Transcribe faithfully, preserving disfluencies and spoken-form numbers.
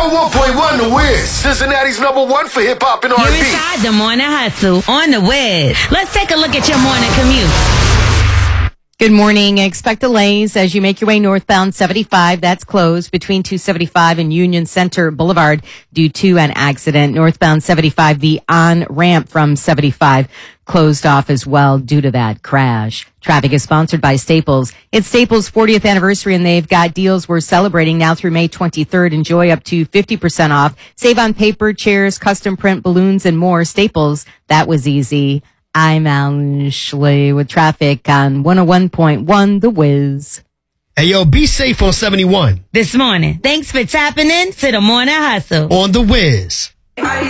oh one point one The Wiz, Cincinnati's number one for hip hop and R and B. You're inside the Morning Hustle on The Wiz. Let's take a look at your morning commute. Good morning. Expect delays as you make your way northbound seventy-five. That's closed between two seventy-five and Union Center Boulevard due to an accident. Northbound seventy-five, the on-ramp from seventy-five closed off as well due to that crash. Traffic is sponsored by Staples. It's Staples' fortieth anniversary, and they've got deals we're celebrating now through May twenty-third. Enjoy up to fifty percent off. Save on paper, chairs, custom print, balloons, and more. Staples, that was easy. I'm Ashley with traffic on one oh one point one The Wiz. Hey, yo, be safe on seventy-one. This morning. Thanks for tapping in to the Morning Hustle On The Wiz.